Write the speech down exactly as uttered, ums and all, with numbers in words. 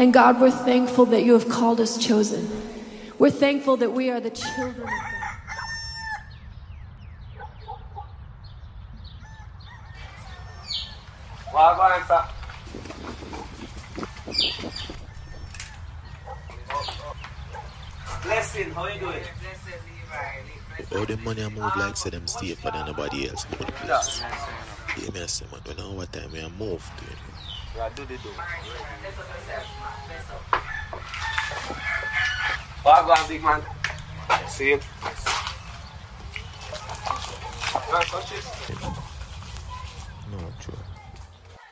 And God, we're thankful that you have called us chosen. We're thankful that we are the children of God. Blessing, how you doing? All the money I move like say them safer than nobody else in the place. Yeah, me I say man, when I know what time I move to it. Yeah, do the do. What go on, big man? See it? You want to touch it?